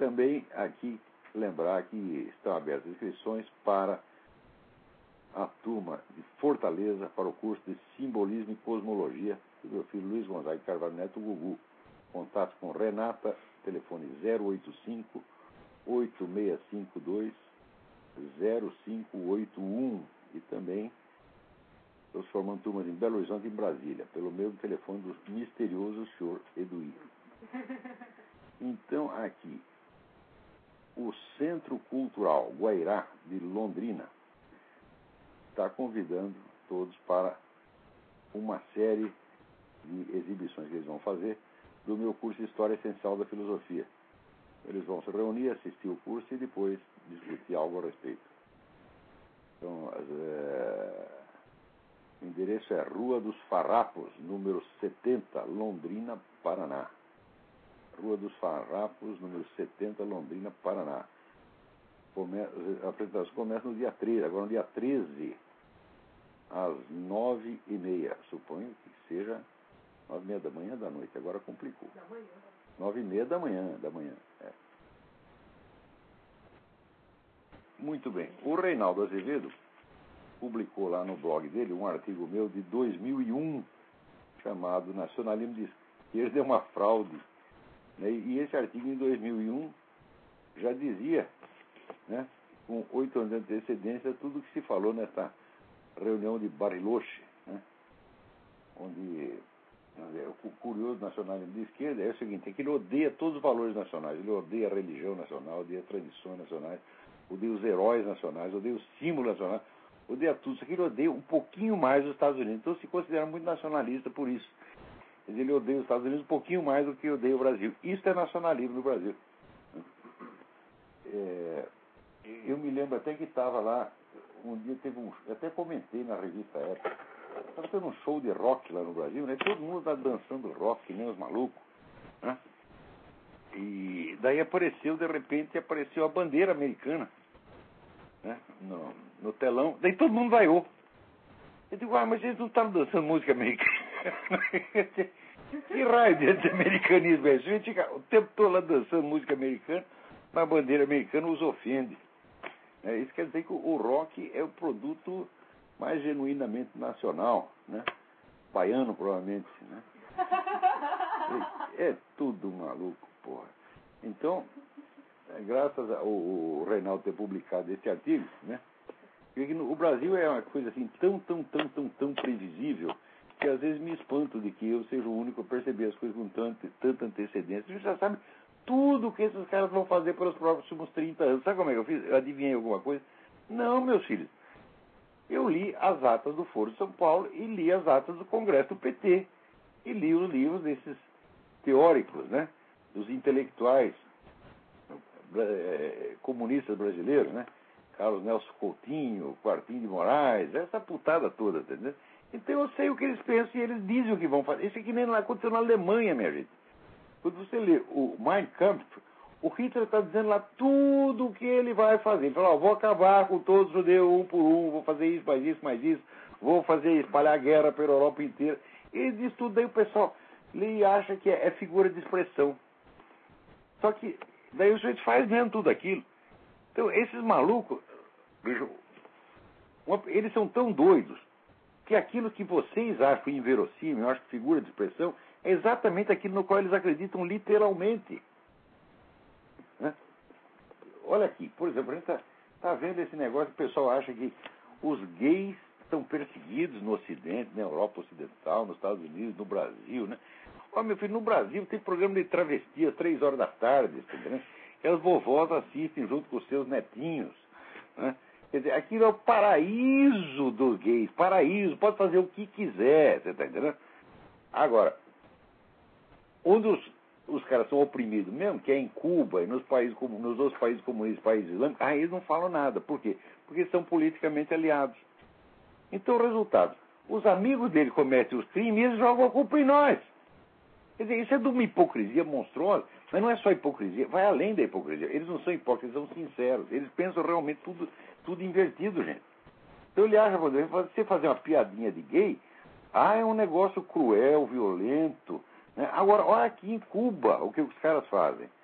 também aqui lembrar que estão abertas inscrições para a turma de Fortaleza para o curso de Simbolismo e Cosmologia do meu filho Luiz Gonzaga de Carvalho Neto, Gugu. Contato com Renata, telefone 085 8652 0581 e também estou formando turmas em Belo Horizonte e em Brasília, pelo mesmo telefone do misterioso senhor Eduí. Então, aqui, o Centro Cultural Guairá de Londrina está convidando todos para uma série de exibições que eles vão fazer do meu curso de História Essencial da Filosofia. Eles vão se reunir, assistir o curso e depois discutir algo a respeito. Então, o endereço é Rua dos Farrapos, número 70, Londrina, Paraná. Rua dos Farrapos, número 70, Londrina, Paraná. A apresentação começa no dia 13, agora no dia 13, às 9h30. Suponho que seja 9h30 da manhã, da noite. Agora complicou. 9h30 da manhã. É. Muito bem. O Reinaldo Azevedo publicou lá no blog dele um artigo meu de 2001, chamado Nacionalismo de Esquerda é uma Fraude. E esse artigo, em 2001, já dizia, né, com 8 anos de antecedência, tudo o que se falou nessa reunião de Bariloche, né, onde o curioso nacionalismo de esquerda é o seguinte, é que ele odeia todos os valores nacionais, ele odeia a religião nacional, odeia as tradições nacionais, odeia os heróis nacionais, odeia os símbolos nacionais, odeia tudo. Isso aqui ele odeia um pouquinho mais os Estados Unidos, então se considera muito nacionalista por isso. Ele odeia os Estados Unidos um pouquinho mais do que odeia o Brasil. Isso é nacionalismo no Brasil. Eu me lembro até que estava lá, um dia teve eu até comentei na revista Época, estava tendo um show de rock lá no Brasil, né? Todo mundo está dançando rock, que nem os malucos, né? E daí de repente apareceu a bandeira americana, né? No telão, daí todo mundo vaiou. Eu digo, mas eles não estavam dançando música americana. Que raio de americanismo é isso? A gente fica o tempo todo lá dançando música americana, mas a bandeira americana os ofende. Isso quer dizer que o rock é o produto mais genuinamente nacional, né? Baiano, provavelmente, né? É tudo maluco, porra. Então, graças ao Reinaldo ter publicado esse artigo, né? O Brasil é uma coisa assim tão previsível que às vezes me espanto de que eu seja o único a perceber as coisas com tanta antecedência. A gente já sabe tudo o que esses caras vão fazer pelos próximos 30 anos. Sabe como é que eu fiz? Eu adivinhei alguma coisa? Não, meus filhos. Eu li as atas do Foro de São Paulo e li as atas do Congresso do PT. E li os livros desses teóricos, né? Dos intelectuais comunistas brasileiros, né? Carlos Nelson Coutinho, Quartim de Moraes, essa putada toda, entendeu? Então eu sei o que eles pensam e eles dizem o que vão fazer. Isso aqui nem aconteceu na Alemanha, minha gente. Quando você lê o Mein Kampf, o Hitler está dizendo lá tudo o que ele vai fazer. Ele fala, vou acabar com todos os judeus um por um, vou fazer isso, mais isso, vou espalhar guerra pela Europa inteira. Ele diz tudo, daí o pessoal lê e acha que é figura de expressão. Só que daí o sujeito faz mesmo tudo aquilo. Então, esses malucos, eles são tão doidos que aquilo que vocês acham inverossímil, eu acho que figura de expressão, é exatamente aquilo no qual eles acreditam literalmente. Né? Olha aqui, por exemplo, a gente está vendo esse negócio que o pessoal acha que os gays estão perseguidos no Ocidente, na Europa Ocidental, nos Estados Unidos, no Brasil, né? Ó, meu filho, no Brasil tem programa de travesti às 3 horas da tarde, entendeu? E as vovós assistem junto com os seus netinhos, né? Quer dizer, aquilo é o paraíso dos gays, paraíso, pode fazer o que quiser, você está entendendo? Agora, onde os caras são oprimidos mesmo, que é em Cuba e nos outros países comunistas, países islâmicos, eles não falam nada. Por quê? Porque são politicamente aliados. Então, o resultado, os amigos dele cometem os crimes e eles jogam a culpa em nós. Quer dizer, isso é de uma hipocrisia monstruosa, mas não é só hipocrisia, vai além da hipocrisia. Eles não são hipócritas, são sinceros. Eles pensam realmente tudo invertido, gente. Então ele acha, por exemplo, você fazer uma piadinha de gay, é um negócio cruel, violento. Né? Agora, olha aqui em Cuba o que os caras fazem.